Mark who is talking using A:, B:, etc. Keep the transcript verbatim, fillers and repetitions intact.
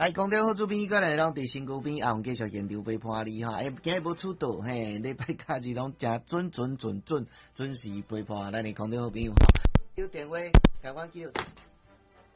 A: 来，空中好主编，过来拢伫身躯边，啊，继续研究陪伴你哈。哎，今日无出道，嘿，礼拜假日拢真准准准准准时陪伴咱的空中好朋友。有电话，甲我叫。